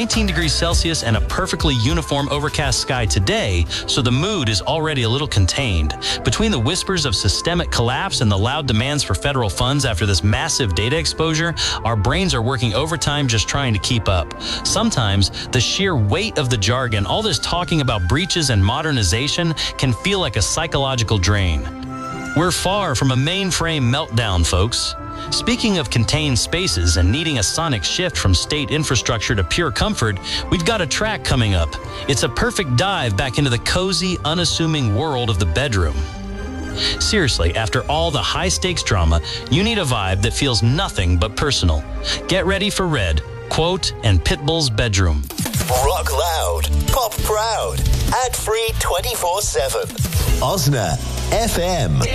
19 degrees Celsius and a perfectly uniform overcast sky today, so the mood is already a little contained. Between the whispers of systemic collapse and the loud demands for federal funds after this massive data exposure, our brains are working overtime just trying to keep up. Sometimes, the sheer weight of the jargon, all this talking about breaches and modernization, can feel like a psychological drain. We're far from a mainframe meltdown, folks. Speaking of contained spaces and needing a sonic shift from state infrastructure to pure comfort, we've got a track coming up. It's a perfect dive back into the cozy, unassuming world of the bedroom. Seriously, after all the high-stakes drama, you need a vibe that feels nothing but personal. Get ready for Red, Quote, and Pitbull's Bedroom. Rock loud, pop proud, ad-free 24/7. Osna FM.